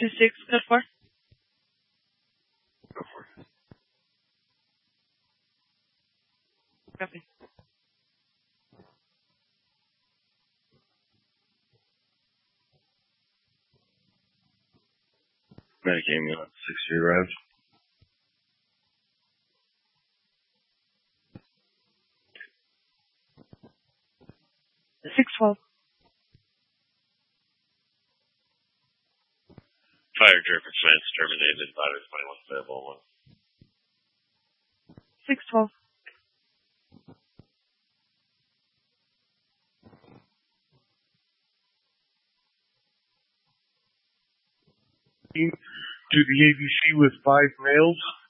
526, code 4. Go for it. Copy. Medic ambulance, 60 arrived. 612. Fire driven Smith terminated. Vital 21 available. 612. To the ABC with 5 males.